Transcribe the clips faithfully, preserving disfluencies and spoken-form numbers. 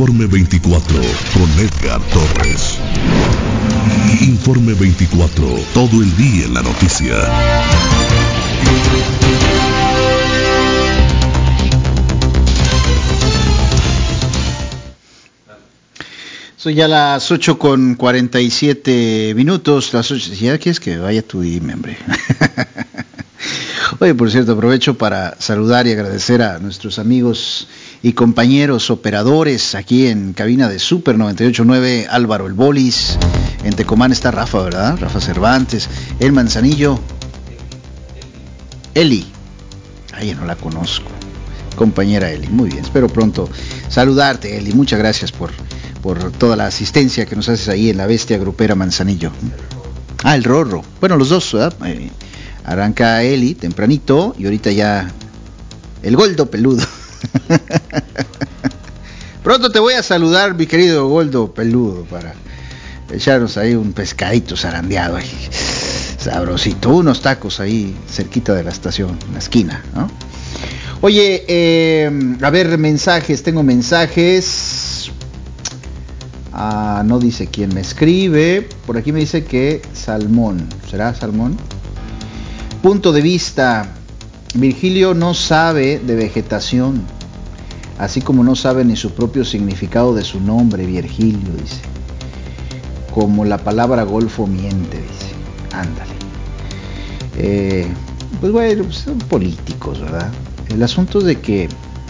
Informe veinticuatro con Edgar Torres. Informe veinticuatro, todo el día en la noticia. Son ya las ocho con cuarenta y siete minutos. Las ocho, si ya quieres que vaya tú, dime, hombre. Oye, por cierto, aprovecho para saludar y agradecer a nuestros amigos y compañeros operadores aquí en cabina de Super noventa y ocho punto nueve, Álvaro El Bolis. En Tecomán está Rafa, ¿verdad? Rafa Cervantes. El Manzanillo. Eli. Ay, no la conozco. Compañera Eli. Muy bien, espero pronto saludarte, Eli. Muchas gracias por, por toda la asistencia que nos haces ahí en la bestia grupera Manzanillo. Ah, el Rorro. Bueno, los dos, ¿verdad? Eh, arranca Eli tempranito y ahorita ya el Goldo Peludo. Pronto te voy a saludar, mi querido Goldo Peludo, para echarnos ahí un pescadito zarandeado ahí, sabrosito, unos tacos ahí cerquita de la estación, en la esquina, ¿no? Oye, eh, a ver, mensajes, tengo mensajes. Ah, no dice quién me escribe. Por aquí me dice que Salmón. ¿Será Salmón? Punto de vista. Virgilio no sabe de vegetación, así como no sabe ni su propio significado de su nombre, Virgilio, dice. Como la palabra golfo miente, dice. Ándale. Eh, pues bueno, pues son políticos, ¿verdad? El asunto es de que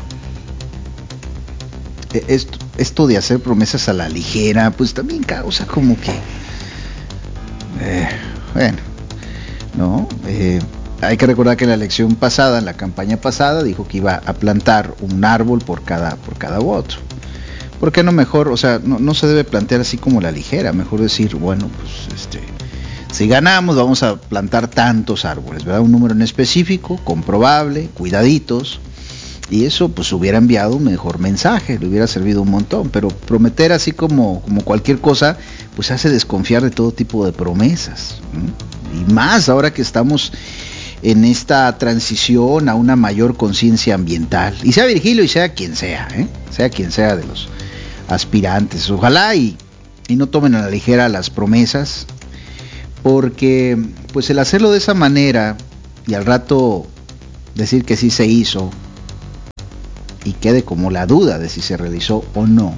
esto, esto de hacer promesas a la ligera, pues también causa como que... Eh, bueno, ¿no? Eh, hay que recordar que en la elección pasada, en la campaña pasada, dijo que iba a plantar un árbol por cada, por cada voto. ¿Por qué no mejor? O sea, no, no se debe plantear así como la ligera, mejor decir, bueno, pues este... si ganamos vamos a plantar tantos árboles, ¿verdad? Un número en específico, comprobable, cuidaditos, y eso pues hubiera enviado un mejor mensaje, le hubiera servido un montón, pero prometer así como, como cualquier cosa, pues hace desconfiar de todo tipo de promesas, ¿no? Y más ahora que estamos en esta transición a una mayor conciencia ambiental, y sea Virgilio y sea quien sea, ¿eh? sea quien sea de los aspirantes, ojalá y, y no tomen a la ligera las promesas, porque pues el hacerlo de esa manera y al rato decir que sí se hizo y quede como la duda de si se realizó o no,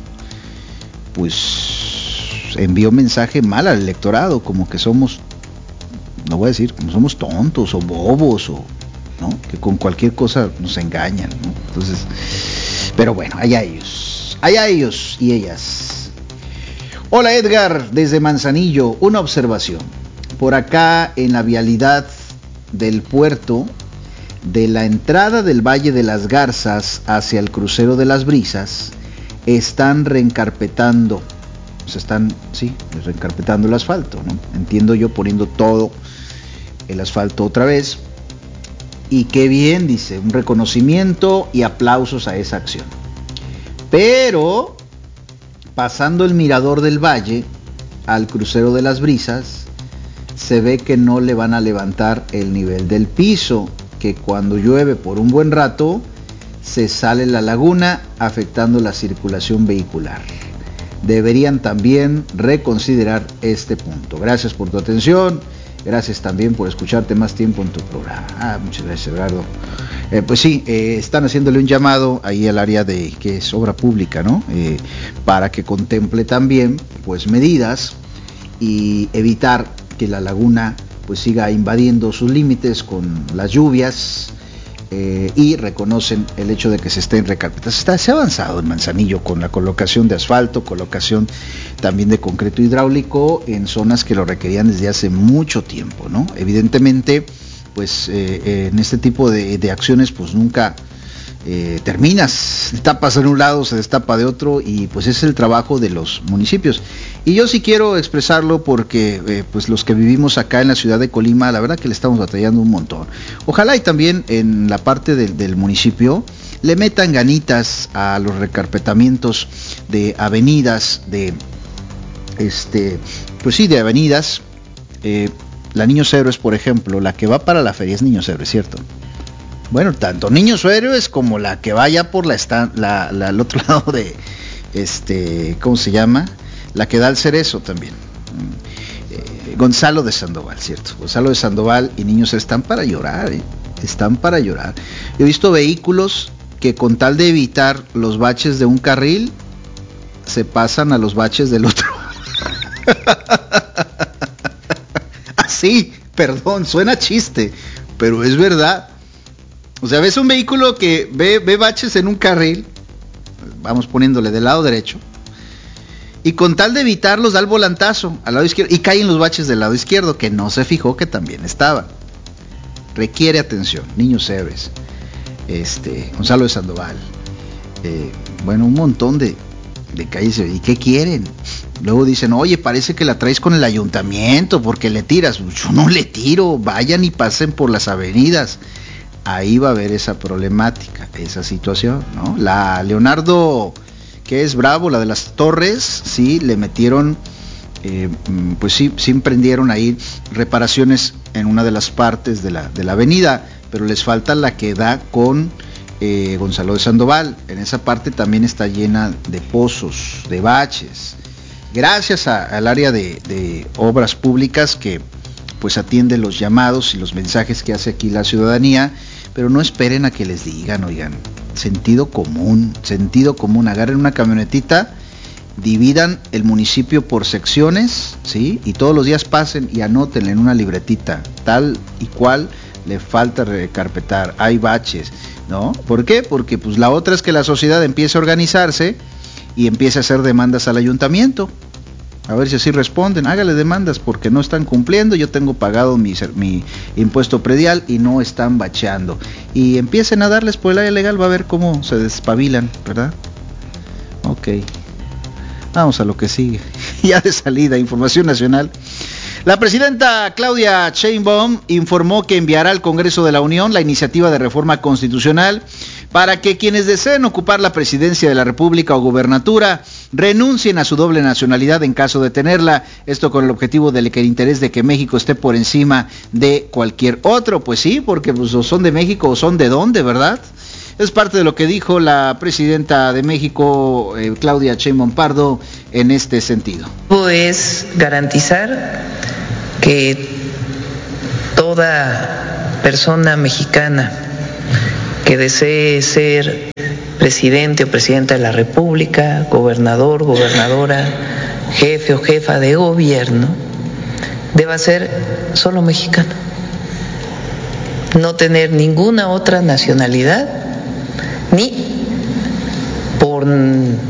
pues envió mensaje mal al electorado, como que somos, no voy a decir, como somos tontos o bobos, o ¿no? Que con cualquier cosa nos engañan, ¿no? Entonces, pero bueno, allá ellos, allá ellos y ellas. Hola Edgar, desde Manzanillo, una observación. Por acá en la vialidad del puerto, de la entrada del Valle de las Garzas hacia el crucero de las Brisas, están reencarpetando, se están, sí, reencarpetando el asfalto, ¿no? Entiendo yo, poniendo todo el asfalto otra vez. Y qué bien, dice, un reconocimiento y aplausos a esa acción. Pero, pasando el mirador del valle al crucero de las Brisas, se ve que no le van a levantar el nivel del piso, que cuando llueve por un buen rato se sale la laguna afectando la circulación vehicular. Deberían también reconsiderar este punto. Gracias por tu atención, gracias también por escucharte más tiempo en tu programa. Ah, muchas gracias, Eduardo. Eh, pues sí, eh, están haciéndole un llamado ahí al área de que es obra pública, ¿no? Eh, para que contemple también pues medidas y evitar que la laguna pues siga invadiendo sus límites con las lluvias, eh, y reconocen el hecho de que se estén recarpetando. Está, se ha avanzado en Manzanillo con la colocación de asfalto, colocación también de concreto hidráulico en zonas que lo requerían desde hace mucho tiempo, ¿no? Evidentemente, pues eh, eh, en este tipo de, de acciones pues nunca eh, terminas, tapas en un lado, se destapa de otro, y pues es el trabajo de los municipios. Y yo sí quiero expresarlo porque eh, pues los que vivimos acá en la ciudad de Colima, la verdad que le estamos batallando un montón. Ojalá y también en la parte del, del municipio le metan ganitas a los recarpetamientos de avenidas, de este, pues sí, de avenidas. Eh, la Niños Héroes, por ejemplo, la que va para la feria es Niños Héroes, ¿cierto? Bueno, tanto Niños Héroes como la que vaya por la, esta, la, la al otro lado de este, ¿cómo se llama? La que da el cerezo también. Eh, Gonzalo de Sandoval, ¿cierto? Gonzalo de Sandoval y niños están para llorar, ¿eh? Están para llorar. Yo he visto vehículos que con tal de evitar los baches de un carril, se pasan a los baches del otro. Así, perdón, suena chiste, pero es verdad. O sea, ves un vehículo que ve, ve baches en un carril, vamos poniéndole del lado derecho, y con tal de evitarlos da el volantazo al lado izquierdo y cae en los baches del lado izquierdo, que no se fijó que también estaban. Requiere atención, niños héroes, este, Gonzalo de Sandoval, eh, bueno, un montón de, de calles. ¿Y qué quieren? Luego dicen, oye, parece que la traes con el ayuntamiento porque le tiras. Yo no le tiro, vayan y pasen por las avenidas. Ahí va a haber esa problemática, esa situación, ¿no? La Leonardo, que es Bravo, la de las Torres, sí, le metieron, eh, pues sí, sí emprendieron ahí reparaciones en una de las partes de la, de la avenida, pero les falta la que da con eh, Gonzalo de Sandoval. En esa parte también está llena de pozos, de baches. Gracias a, al área de, de obras públicas que pues atiende los llamados y los mensajes que hace aquí la ciudadanía, pero no esperen a que les digan, oigan, sentido común, sentido común, agarren una camionetita, dividan el municipio por secciones, ¿sí? Y todos los días pasen y anótenle en una libretita, tal y cual le falta recarpetar, hay baches, ¿no? ¿Por qué? Porque pues la otra es que la sociedad empiece a organizarse y empiece a hacer demandas al ayuntamiento. A ver si así responden, hágale demandas porque no están cumpliendo, yo tengo pagado mi, mi impuesto predial y no están bacheando. Y empiecen a darles por el área legal, va a ver cómo se despabilan, ¿verdad? Ok, vamos a lo que sigue. Ya de salida, información nacional. La presidenta Claudia Sheinbaum informó que enviará al Congreso de la Unión la iniciativa de reforma constitucional para que quienes deseen ocupar la presidencia de la República o gobernatura renuncien a su doble nacionalidad en caso de tenerla, esto con el objetivo de que el interés de que México esté por encima de cualquier otro. Pues sí, porque pues, o son de México o son de dónde, ¿verdad? Es parte de lo que dijo la presidenta de México, eh, Claudia Sheinbaum Pardo, en este sentido. Es garantizar que toda persona mexicana que desee ser presidente o presidenta de la República, gobernador, gobernadora, jefe o jefa de gobierno, deba ser solo mexicano, no tener ninguna otra nacionalidad, ni por